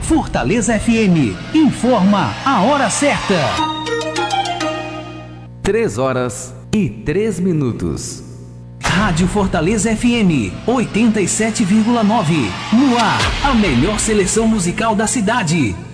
Fortaleza FM informa a hora certa. 3h03. Rádio Fortaleza FM 87,9. No ar, a melhor seleção musical da cidade.